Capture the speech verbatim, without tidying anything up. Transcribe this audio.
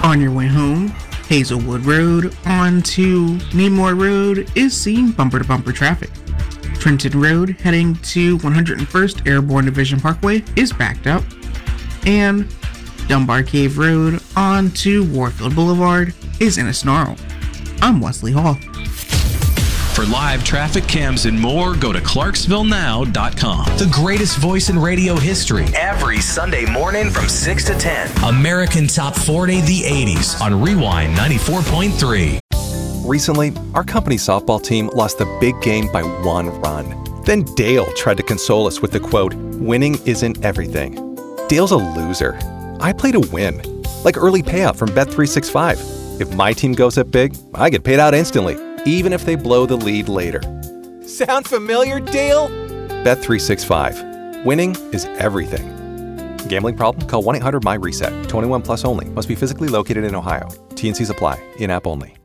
On your way home, Hazelwood Road onto Needmore Road is seeing bumper-to-bumper traffic. Trenton Road heading to one hundred first Airborne Division Parkway is backed up. And Dunbar Cave Road onto Warfield Boulevard is in a snarl. I'm Wesley Hall. For live traffic cams and more, go to clarksville now dot com. The greatest voice in radio history. Every Sunday morning from six to ten. American Top forty, the eighties on Rewind ninety-four point three. Recently, our company softball team lost the big game by one run. Then Dale tried to console us with the quote, "Winning isn't everything." Dale's a loser. I play to win. Like early payout from Bet three sixty-five. If my team goes up big, I get paid out instantly, even if they blow the lead later. Sound familiar, Dale? Bet three sixty-five. Winning is everything. Gambling problem? Call one eight hundred M Y RESET. twenty-one plus only. Must be physically located in Ohio. T and Cs apply. In-app only.